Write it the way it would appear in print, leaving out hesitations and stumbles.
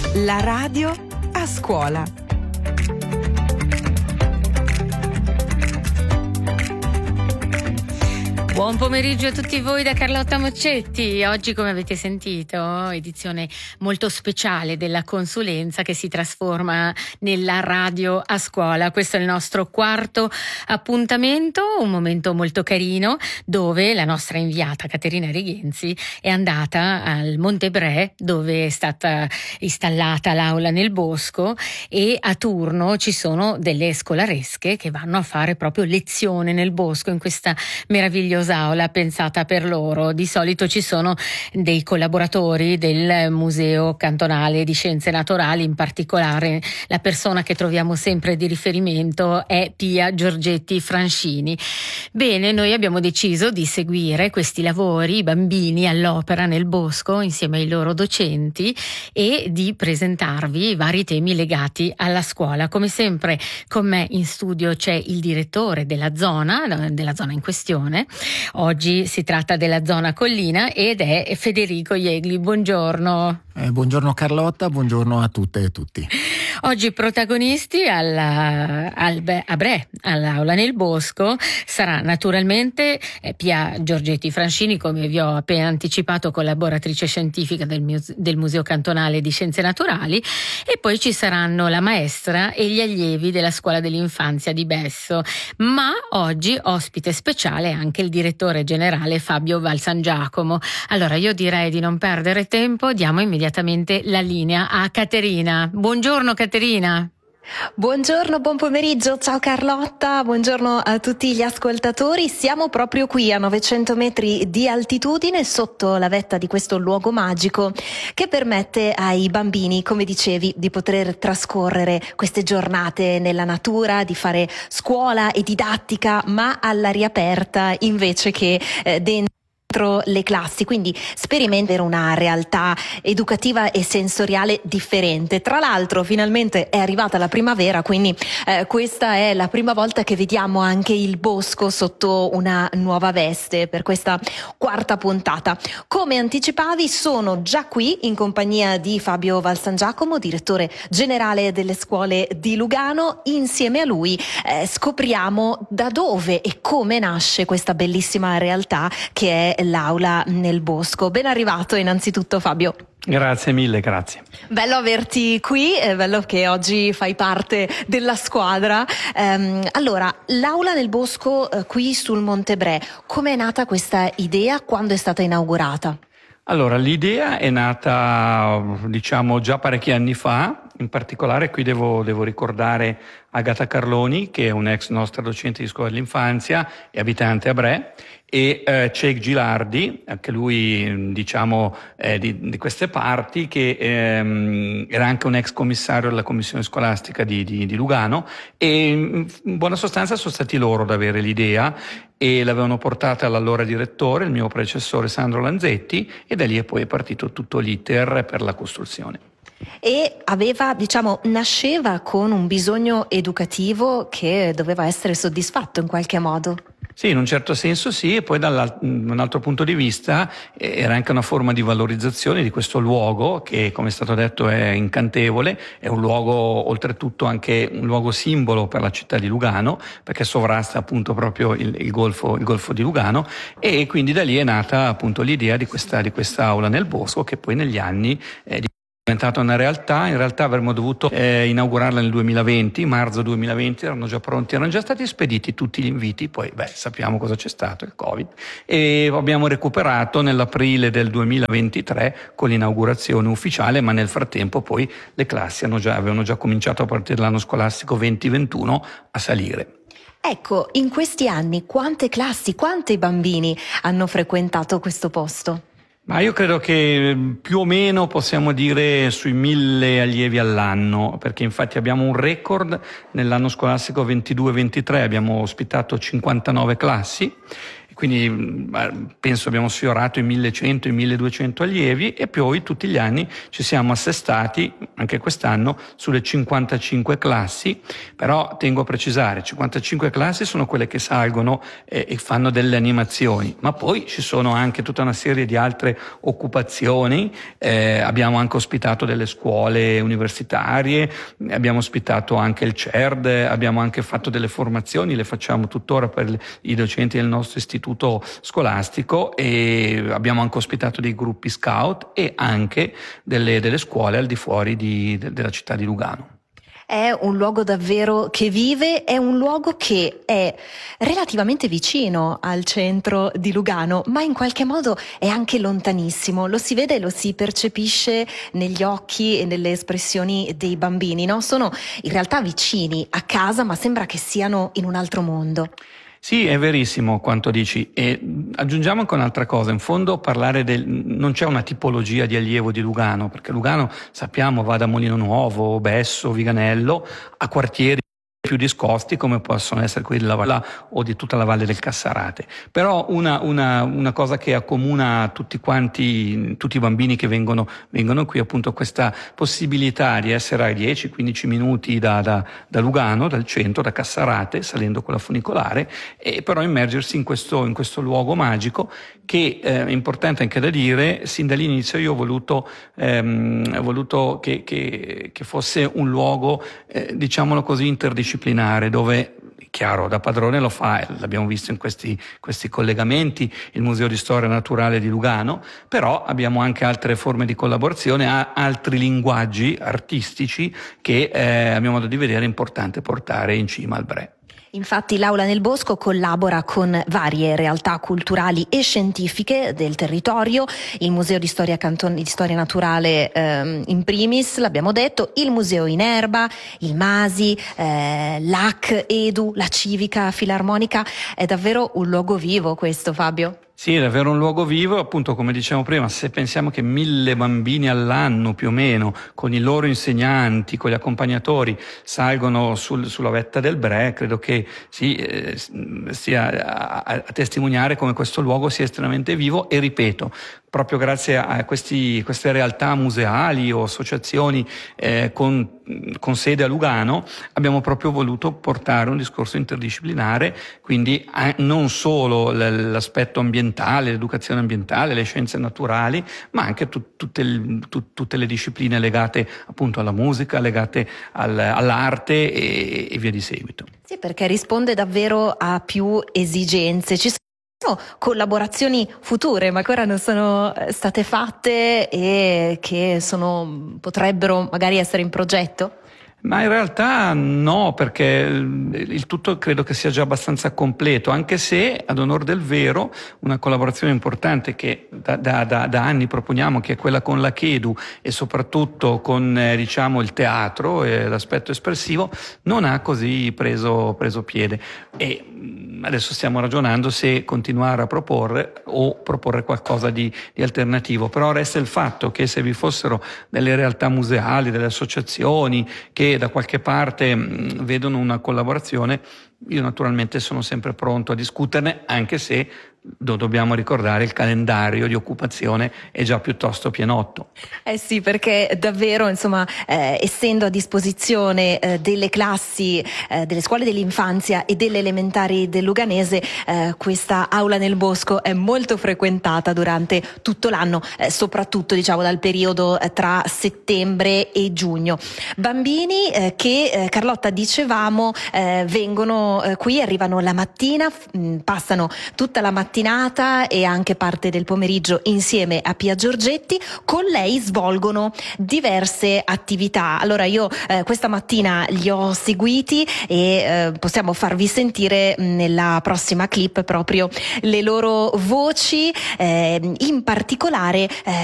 La radio a scuola. Buon pomeriggio a tutti voi da Carlotta Moccetti. Oggi, come avete sentito, edizione molto speciale della consulenza che si trasforma nella radio a scuola. Questo è il nostro quarto appuntamento, un momento molto carino dove la nostra inviata Caterina Righenzi è andata al Monte Bre, dove è stata installata l'aula nel bosco, e a turno ci sono delle scolaresche che vanno a fare proprio lezione nel bosco in questa meravigliosa aula pensata per loro. Di solito ci sono dei collaboratori del Museo Cantonale di Scienze Naturali, in particolare la persona che troviamo sempre di riferimento è Pia Giorgetti Francini. Bene, noi abbiamo deciso di seguire questi lavori, i bambini all'opera nel bosco insieme ai loro docenti, e di presentarvi i vari temi legati alla scuola. Come sempre con me in studio c'è il direttore della zona in questione. Oggi si tratta della zona collina ed è Federico Iegli. Buongiorno. Buongiorno Carlotta, buongiorno a tutte e tutti. Oggi protagonisti a Bre, all'aula nel bosco, sarà naturalmente Pia Giorgetti Francini, come vi ho appena anticipato, collaboratrice scientifica del Museo Cantonale di Scienze Naturali, e poi ci saranno la maestra e gli allievi della scuola dell'infanzia di Besso. Ma oggi ospite speciale anche il direttore generale Fabio Valsangiacomo. Allora io direi di non perdere tempo, diamo immediatamente la linea a Caterina. Buongiorno Caterina. Buongiorno, buon pomeriggio, ciao Carlotta, buongiorno a tutti gli ascoltatori. Siamo proprio qui a 900 metri di altitudine sotto la vetta di questo luogo magico che permette ai bambini, come dicevi, di poter trascorrere queste giornate nella natura, di fare scuola e didattica, ma all'aria aperta invece che dentro le classi, quindi sperimentare una realtà educativa e sensoriale differente. Tra l'altro finalmente è arrivata la primavera, quindi questa è la prima volta che vediamo anche il bosco sotto una nuova veste per questa quarta puntata. Come anticipavi, sono già qui in compagnia di Fabio Valsangiacomo, direttore generale delle scuole di Lugano. Insieme a lui scopriamo da dove e come nasce questa bellissima realtà che è l'aula nel bosco. Ben arrivato innanzitutto Fabio. Grazie mille, grazie. Bello averti qui, è bello che oggi fai parte della squadra. Allora, l'aula nel bosco qui sul Monte Bre, come è nata questa idea, quando è stata inaugurata? Allora, l'idea è nata, diciamo, già parecchi anni fa. In particolare qui devo ricordare Agata Carloni, che è un'ex nostra docente di scuola dell'infanzia e abitante a Bre, e Ceg Gilardi, anche lui diciamo di queste parti, che era anche un ex commissario della commissione scolastica di Lugano, e in buona sostanza sono stati loro ad avere l'idea e l'avevano portata all'allora direttore, il mio predecessore Sandro Lanzetti, e da lì è poi partito tutto l'iter per la costruzione. E nasceva con un bisogno educativo che doveva essere soddisfatto in qualche modo. Sì, in un certo senso sì, e poi da un altro punto di vista era anche una forma di valorizzazione di questo luogo che, come è stato detto, è incantevole, è un luogo oltretutto anche un luogo simbolo per la città di Lugano, perché sovrasta appunto proprio il golfo di Lugano, e quindi da lì è nata appunto l'idea di questa aula nel bosco, che poi negli anni è diventata una realtà. In realtà avremmo dovuto inaugurarla nel 2020, marzo 2020, erano già pronti, erano già stati spediti tutti gli inviti, poi sappiamo cosa c'è stato, il Covid, e abbiamo recuperato nell'aprile del 2023 con l'inaugurazione ufficiale, ma nel frattempo poi le classi avevano già cominciato a partire dall'anno scolastico 2021 a salire. Ecco, in questi anni quante classi, quanti bambini hanno frequentato questo posto? Ma io credo che più o meno possiamo dire sui 1000 allievi all'anno, perché infatti abbiamo un record nell'anno scolastico 22-23, abbiamo ospitato 59 classi. quindi penso abbiamo sfiorato i 1100, i 1200 allievi, e poi tutti gli anni ci siamo assestati, anche quest'anno, sulle 55 classi, però tengo a precisare, 55 classi sono quelle che salgono e fanno delle animazioni, ma poi ci sono anche tutta una serie di altre occupazioni, abbiamo anche ospitato delle scuole universitarie, abbiamo ospitato anche il CERD, abbiamo anche fatto delle formazioni, le facciamo tuttora per i docenti del nostro istituto scolastico, e abbiamo anche ospitato dei gruppi scout e anche delle scuole al di fuori della città di Lugano. È un luogo davvero che vive, è un luogo che è relativamente vicino al centro di Lugano, ma in qualche modo è anche lontanissimo. Lo si vede e lo si percepisce negli occhi e nelle espressioni dei bambini, no? Sono in realtà vicini a casa, ma sembra che siano in un altro mondo. Sì, è verissimo quanto dici, e aggiungiamo anche un'altra cosa, in fondo non c'è una tipologia di allievo di Lugano, perché Lugano, sappiamo, va da Molino Nuovo, Besso, Viganello, a quartieri più discosti come possono essere quelli della Valle o di tutta la Valle del Cassarate. Però una cosa che accomuna tutti i bambini che vengono qui, appunto questa possibilità di essere a 10-15 minuti da Lugano, dal centro, da Cassarate, salendo con la funicolare, e però immergersi in questo luogo magico che è importante anche da dire. Sin dall'inizio io ho voluto che fosse un luogo, diciamolo così, interdisciplinare, dove, chiaro, da padrone lo fa, l'abbiamo visto in questi collegamenti, il Museo di Storia Naturale di Lugano, però abbiamo anche altre forme di collaborazione, altri linguaggi artistici che a mio modo di vedere è importante portare in cima al Bre. Infatti l'Aula nel Bosco collabora con varie realtà culturali e scientifiche del territorio, il Museo di Storia Naturale in primis, l'abbiamo detto, il Museo in Erba, il Masi, l'AC, Edu, la Civica Filarmonica. È davvero un luogo vivo questo, Fabio? Sì, è davvero un luogo vivo, appunto, come dicevamo prima, se pensiamo che 1000 bambini all'anno più o meno, con i loro insegnanti, con gli accompagnatori, salgono sulla vetta del Bre, credo che sia a testimoniare come questo luogo sia estremamente vivo, e ripeto, proprio grazie a queste realtà museali o associazioni con sede a Lugano, abbiamo proprio voluto portare un discorso interdisciplinare, quindi non solo l'aspetto ambientale, l'educazione ambientale, le scienze naturali, ma anche tutte le discipline legate appunto alla musica, legate all'arte e via di seguito. Sì, perché risponde davvero a più esigenze. Ci sono collaborazioni future, ma ancora non sono state fatte e che potrebbero magari essere in progetto? Ma in realtà no, perché il tutto credo che sia già abbastanza completo, anche se, ad onor del vero, una collaborazione importante che da anni proponiamo, che è quella con la Chedu e soprattutto con il teatro e l'aspetto espressivo, non ha così preso piede, e adesso stiamo ragionando se continuare a proporre o proporre qualcosa di alternativo. Però resta il fatto che se vi fossero delle realtà museali, delle associazioni che da qualche parte vedono una collaborazione, io naturalmente sono sempre pronto a discuterne, anche se dobbiamo ricordare il calendario di occupazione è già piuttosto pienotto. Sì, perché davvero, essendo a disposizione delle classi delle scuole dell'infanzia e delle elementari del Luganese, questa Aula nel Bosco è molto frequentata durante tutto l'anno, soprattutto dal periodo tra settembre e giugno. Bambini che, Carlotta, dicevamo, vengono qui, arrivano la mattina, passano tutta la mattinata e anche parte del pomeriggio insieme a Pia Giorgetti. Con lei svolgono diverse attività. Allora io questa mattina li ho seguiti e possiamo farvi sentire nella prossima clip proprio le loro voci, in particolare